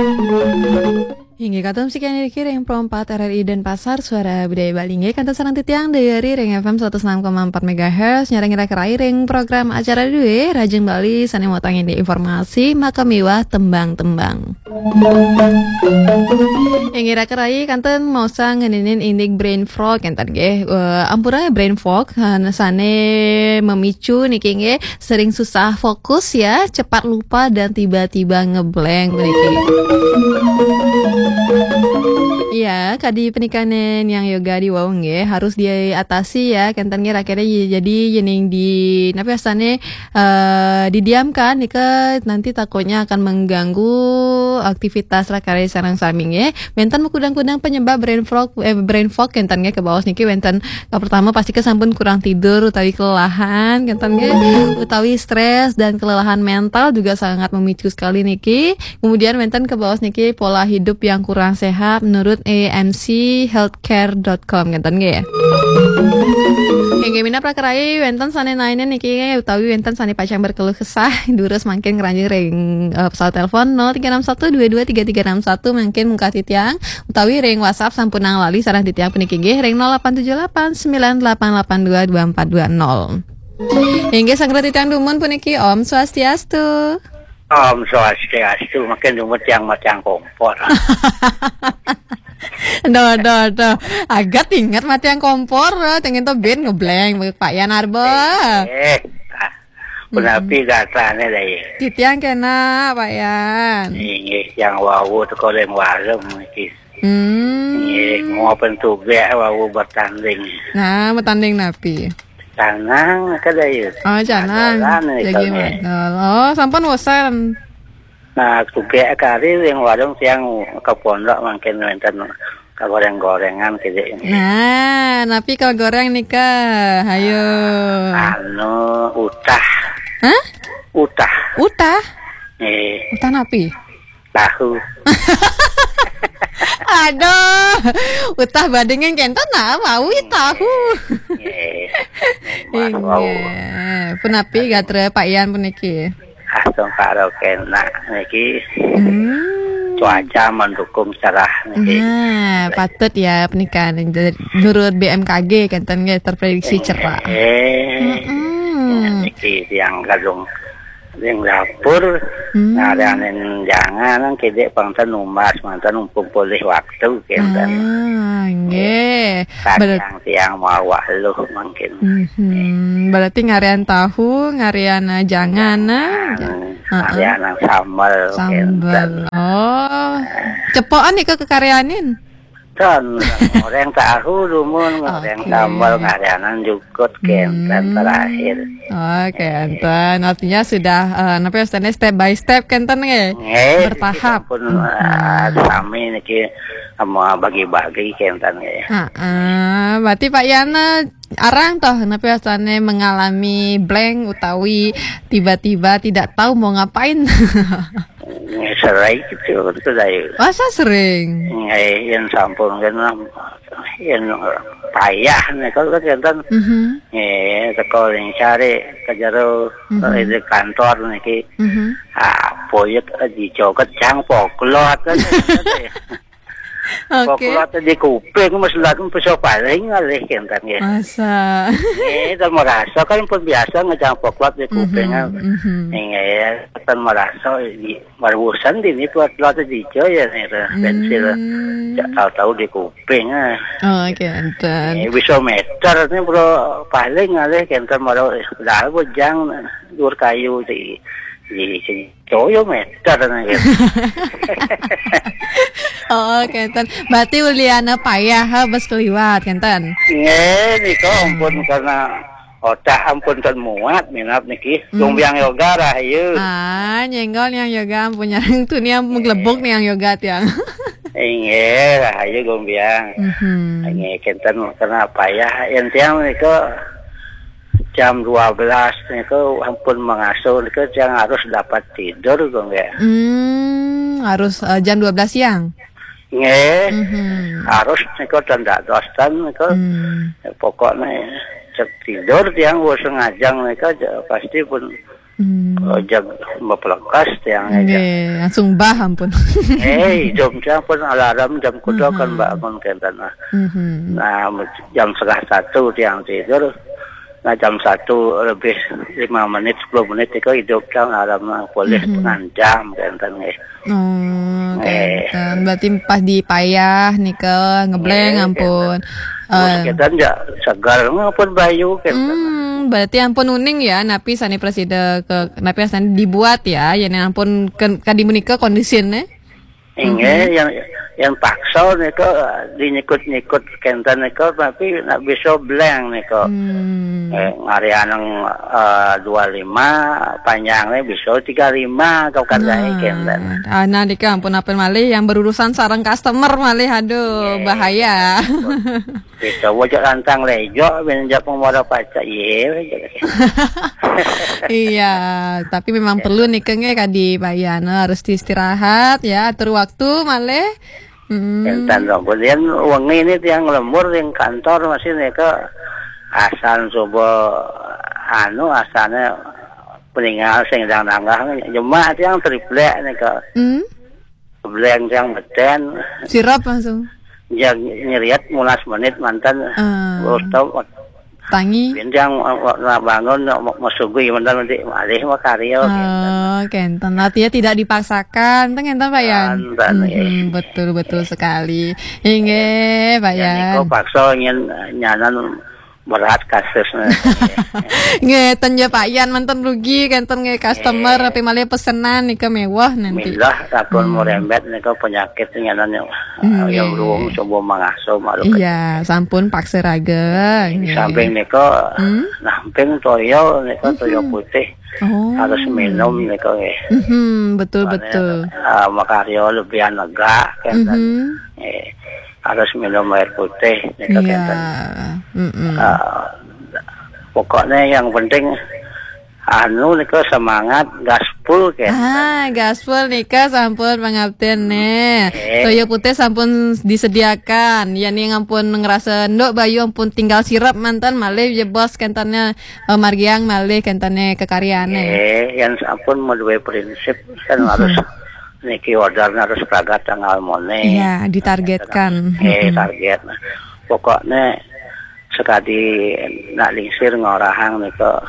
Hingga katum sekian diri Ring Pro 4 RRI Denpasar Suara Budaya Bali nge kantor sarang titiang dari Ring FM 106,4 MHz nyarang-nyarang kerai ring program acara due Rajeng Bali sani motongin di informasi maka miwah tembang-tembang. Yang kerai kanten mau sang ngeninin indik brain fog kanten ge ampura brain fog sane memicu niki nge sering susah fokus ya, cepat lupa dan tiba-tiba ngeblank niki. Iya, kadi penikanan yang yoga di wawang ya harus diatasi ya, kentannya akhirnya jadi yening di napi asane didiamkan nika nanti takutnya akan mengganggu aktivitas rakare sarang saming ya. Wenten kudang-kudang penyebab brain fog kentannya ke bawah niki wenten pertama pasti kesampun kurang tidur utawi kelelahan kentannya utawi stres dan kelelahan mental juga sangat memicu sekali niki. Kemudian wenten ke bawah niki pola hidup yang kurang sehat menurut amchealthcare.com ngeten nggih ya. Hingga mina prakerai wenten sane naine niki utawi wenten sane pacang berkeluh kesah durus mangkin ngranjing ring pesawat telepon 0361223361 mangkin muka titiang utawi ring WhatsApp sampun nang lali sareng titiang puniki nggih ring 0878982420. Hingga sanggra titiang dumun puniki Om Swastiastu. Om Swastiastu makin dumut yang macam kompor. Do. Agak ingat mati yang kompor, tengen to ben ngeblank Pak Yan Arba. Penapi datane dai. Titiang kena Pak Yan. Nggih, yang wawu teko leng warem iki. Nggih, mau pentuge wawu bertanding. Nah, bertanding napi. Canang kadai. Oh, canang. Jadi madol. Oh, sampun wosan. Nah, tuge kari yang warung siang ke pondok mungkin wenten goreng-gorengan gitu. Nah, napi kalau goreng nikah, hayo. Utah. Hah? Utah. Utah napi? Tahu. Aduh, utah badengin kenton mau tahu. Iya. Punapi gatre Pak Ian puniki. Asong karo kena niki. Cuaca mendukung cerah niki. Patut ya pernikahan menurut BMKG kanten terprediksi cerah. Niki yang gadung yang dapur ngadain jangan kede pangtan numbas mantan numpuk boleh waktu kenten. Nggih. Tiang mau waluh mungkin. Berarti ngarian tahu, ngarian jangan ngarian sambal. Oh. Cepokan nih kekaryanin. Kan orang tahu rumun, orang sambal ngarianan jukut kenten terakhir. Oke, enten. Artinya sudah step by step kenten nggih. Bertahap. Pun kami niki mau bagi-bagi kenten nggih. Berarti Pak Yana arang toh napi asane mengalami blank utawi tiba-tiba tidak tahu mau ngapain. Sering gitu dari. Masa sering? Yang sampun kan yang payah nih kalau kan sekolah yang cari kerja di kantor nih proyek dicoket cang poklot kan. Poklot di kuping mas lagu pesok paling alih kentan ya. Masa? Dan merasa kan pun biasa ngejang poklot di kuping kan merasa barusan di ini poklot di coy ya pensil tahu-tahu di kuping kentan. Bisa meter ini bro paling alih kentan malah dah bujang dur kayu di coyo meter nih. Oh, kenten. Berarti Uliana payah bes keliwat, kenten. Nih kok ampun karena otak ampun kan muat minat niki. Lumbiang yoga rahayu. Nyenggol yang yoga punya tuh nih yang menglebok nih yang yoga tiang. Rahayu lumbiang. Kenten karena payah. Yang tiang niko jam 12 niko ampun mengasuh niko jangan harus dapat tidur dong ya. Harus jam 12 siang. Harus niko tanda dosan niko pokoknya tidur tiang gua sengajang niko pasti pun jam mepelekas tiang Nggih, langsung bah ampun. jam pun alarm jam kuda kan bangun kenten nah jam 12:30 tiang tidur. Nah jam 1 lebih 5 menit 10 menit itu hidup kan alarm polis jam kenten kenten. Berarti pas di payah nih ke ngebleng ampun. Kenten ya segar ngapun bayu kenten. Berarti ampun uning ya napi sani presiden ke napi sani dibuat ya ampun kadi menika kondisinya yang paksa niko dinyikut kenten niko tapi nak bisa blank niko ngari anang 25 panjangnya bisa 35 kau kadai kenten nah dika ampun apel malih yang berurusan sarang customer malih aduh bahaya bisa wajah lantang lejo benjak pemodal pacak iya tapi memang perlu nih kenge kadi bayana harus diistirahat ya atur waktu malih kenten kemudian wangi ini tiang lembur yang kantor masih neka asan coba asalnya peninggal sing dang nanggah jemaah tiang triplek neka bleng tiang beten sirap langsung yang nyeriat 15 menit mantan tau tangi bintang bangun masugui mantan nanti malih makaryo kenten latihan tidak dipaksakan kenten Pak Yan betul sekali inge Pak Yan kau paksa nyanan berat kasusnya ngeten ya Pak Yan mantan rugi kenten nge customer tapi malah pesenan nih ke mewah nanti milah takun merembet nih ke penyakit nyanan yang ruang coba mengasuh malu iya sampun paksa raga samping nih ke namping toyo nih ke toyo putih harus minum nih ke betul makaryo lebih lega kenten harus minum air putih pokoknya yang penting nika semangat gaspol gaspol nika sampun pangabten toyo putih sampun disediakan ya nih ngampun ngerasa ndok bayu ampun tinggal sirap mantan malih ya bos kentannya margiang malih kentannya kekaryane yang sampun meduwe prinsip kan harus niki order harus pragat tanggal mone iya ditargetkan target pokoknya sekali nak lingsir ngorahang nika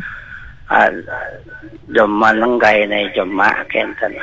demen gaene jemaah kenten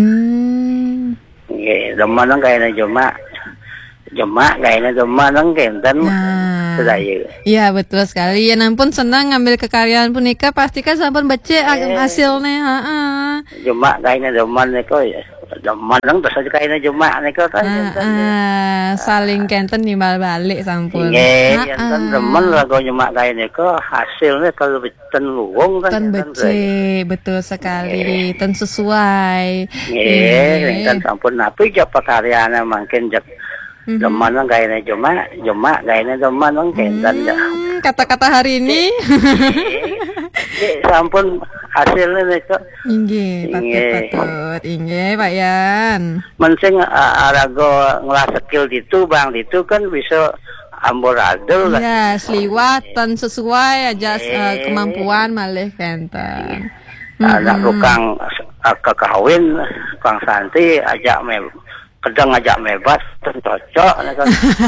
nggih demen gaene jemaah gaene demen kenten sedaya iya betul sekali ya ampun senang ngambil kekaryaan punika pastikan sampun becek hasilnya jemaah gaene demen nika demen terus aja gaene jemaah nika kan saling kenten nimbal balik sampun nggih enten demen lagu jemaah gaene nika hasilnya kalau ten luwung kan becek betul sekali ten sesuai kan sampun napi jak pekaryana mangkin jak demen gaene jemaah gaene demen kenten kata-kata hari ini sampun hasilnya nika inggih patut inggih Pak Yan mensing arago ngelas skill ditu bang ditu kan bisa amburadul ya sliwatan sesuai aja kemampuan malih kenten anak tukang kekawin tukang santi ajak kadang ngajak mebas cocok kan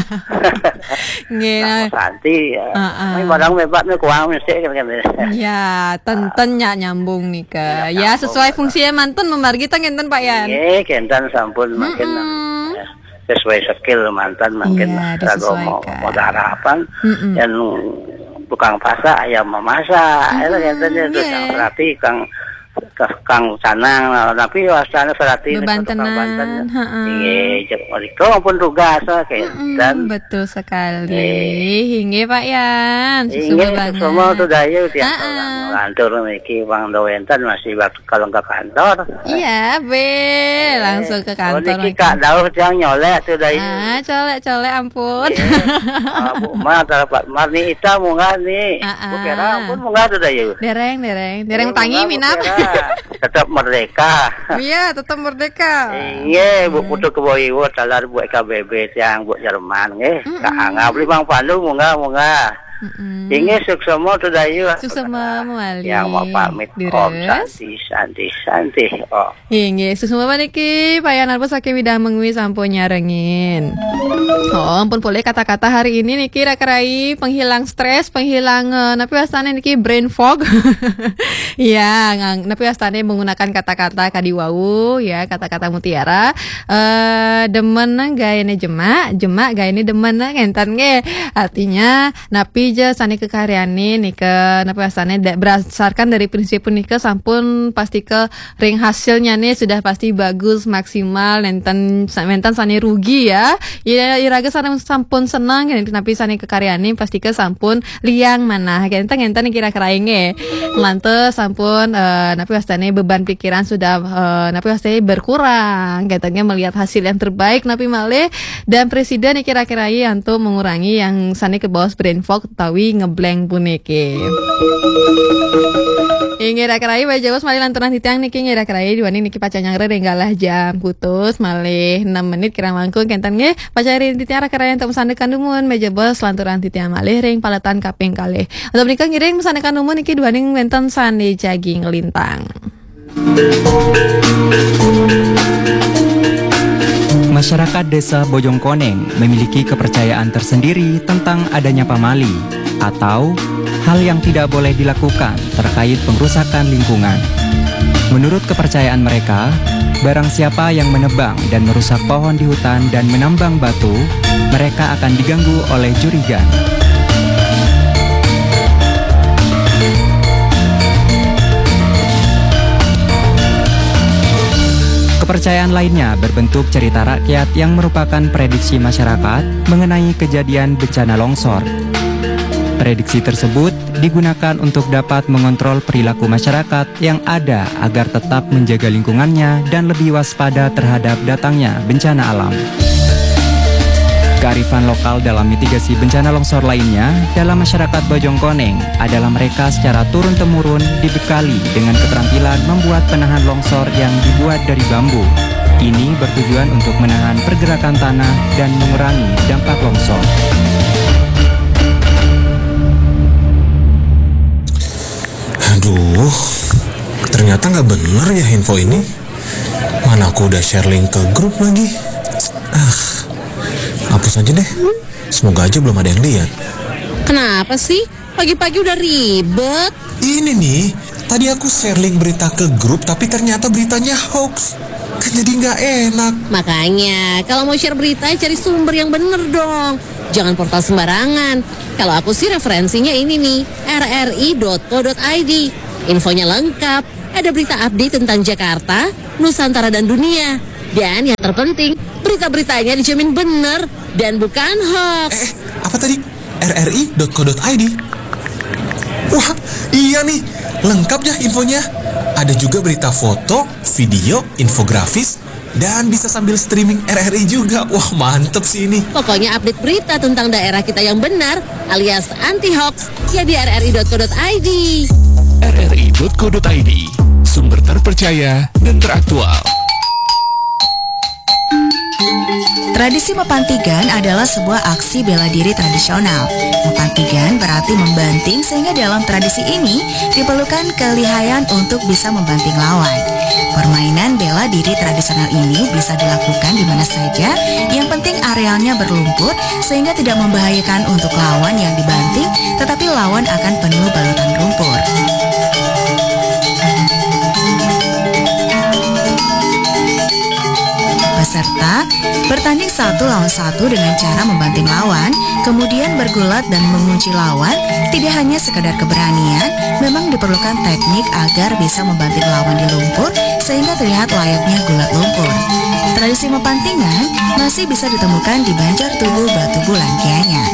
nggih santi barang mebasnya kurang mesti kan ya tentennya nyambung nih ke ya sesuai fungsinya manten memargi ngenten Pak Yan kenten sampun makin sesuai skill mantan makin rago mau harapan yang tukang pasak ya memasak itu kenten itu rapi Kang Sanang tapi wasana serati Bantenan mereka pun tugas dan betul sekali hingga Pak Yan semua tuh daya tiap kantor niki Bang Dowentan masih kalau ke kantor iya langsung ke kantor niki Kak Dauh yang nyolek tuh daya colek ampun Bu Ma dapat marni ita munggah nih Bu kira pun munggah tuh daya dereng tangi minap tetap merdeka. Iya, tetap merdeka. Iya, bu putu keboiwo talar bu EKBB tiang bu Jerman nggih. Ka angga beli Bang Pandu munggah. Ini suksemo tu dayu. Suksema mawali. Ya mau pamit Om Santi. Oh. Inge suksema niki payan arpo sake widang mengwi sampun nyarengin. Oh, ampun boleh kata-kata hari ini niki rakerai penghilang stres, penghilang napi wasane niki brain fog. Ya, napi wasane menggunakan kata-kata kadiwau ya, kata-kata mutiara. Demen gayane jemak gayane demen ngentan nge. Artinya napi je sane kekaryane nike napi wasane berdasarkan dari prinsip nike sampun pasti ke ring hasilnya nih sudah pasti bagus maksimal nenten sane rugi ya. Ya iraga sana sampun senang napi sane kekaryane pasti ke sampun liang mana genten kira-kira inge. Lantas sampun napi wasane beban pikiran sudah napi wasane berkurang katanya melihat hasil yang terbaik napi malih dan presiden kira-kira untuk mengurangi yang sane ke bawah brain fog utawi ngeblank puniki. Ngira kerai wae jauh malih lanturan titiang niki ngira kerai diwani niki pacanyang renggalah jam kutus malih 6 menit kira langkung kenten nge pacari titiang kerai untuk mesandekan dumun meja bos lanturan titiang malih ring paletan kaping kalih. Untuk menika ngiring mesandekan dumun niki duaning wenten sane jagi ngelintang. Masyarakat desa Bojongkoneng memiliki kepercayaan tersendiri tentang adanya pamali atau hal yang tidak boleh dilakukan terkait pengrusakan lingkungan. Menurut kepercayaan mereka, barang siapa yang menebang dan merusak pohon di hutan dan menambang batu, mereka akan diganggu oleh jurigan. Kepercayaan lainnya berbentuk cerita rakyat yang merupakan prediksi masyarakat mengenai kejadian bencana longsor. Prediksi tersebut digunakan untuk dapat mengontrol perilaku masyarakat yang ada agar tetap menjaga lingkungannya dan lebih waspada terhadap datangnya bencana alam. Kearifan lokal dalam mitigasi bencana longsor lainnya dalam masyarakat Bojongkoneng adalah mereka secara turun-temurun dibekali dengan keterampilan membuat penahan longsor yang dibuat dari bambu. Ini bertujuan untuk menahan pergerakan tanah dan mengurangi dampak longsor. Aduh, ternyata nggak bener ya info ini. Mana aku udah share link ke grup lagi. Hapus aja deh. Semoga aja belum ada yang lihat. Kenapa sih? Pagi-pagi udah ribet. Ini nih, tadi aku share link berita ke grup tapi ternyata beritanya hoax. Kan jadi nggak enak. Makanya, kalau mau share berita cari sumber yang bener dong. Jangan portal sembarangan. Kalau aku sih referensinya ini nih, rri.co.id. Infonya lengkap. Ada berita update tentang Jakarta, Nusantara dan dunia. Dan yang terpenting, berita-beritanya dijamin benar dan bukan hoax. Apa tadi? rri.co.id. Wah, iya nih, lengkap ya infonya. Ada juga berita foto, video, infografis, dan bisa sambil streaming RRI juga. Wah, mantep sih ini. Pokoknya update berita tentang daerah kita yang benar, alias anti-hoax, ya di rri.co.id. rri.co.id, sumber terpercaya dan teraktual. Tradisi Mepantigan adalah sebuah aksi bela diri tradisional. Mepantigan berarti membanting, sehingga dalam tradisi ini diperlukan kelihayan untuk bisa membanting lawan. Permainan bela diri tradisional ini bisa dilakukan di mana saja, yang penting arealnya berlumpur sehingga tidak membahayakan untuk lawan yang dibanting, tetapi lawan akan penuh balutan lumpur. Peserta bertanding 1 lawan 1 dengan cara membanting lawan, kemudian bergulat dan mengunci lawan. Tidak hanya sekedar keberanian, memang diperlukan teknik agar bisa membanting lawan di lumpur sehingga terlihat layaknya gulat lumpur. Tradisi mepantingan masih bisa ditemukan di Banjartugu, Batu Bulan, Gianyar.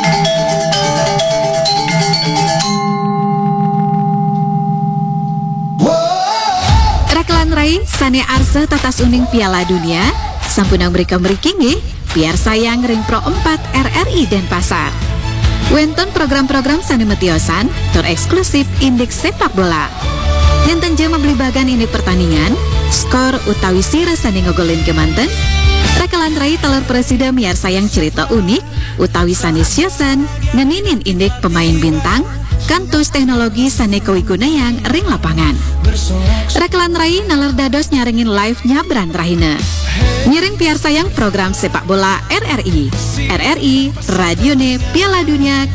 Raklan Rai sane arse tatas uning Piala Dunia sampunang berikan nggih biar sayang ring Pro 4 RRI Denpasar. Wonten program-program sane metiosan tur eksklusif indeks sepak bola. Enten jama beli bagan ini pertandingan, skor utawi sire sane ngogolin kemanten, Rekalan rai telur presiden miar sayang cerita unik, utawi sanes yosan, ngeninin indik pemain bintang, kantus teknologi sane kawigunayang ring lapangan. Rekalan rai nalar dados nyaringin live nyabran rahina. Nyiring piar sayang program sepak bola RRI. RRI, Radione Piala Dunia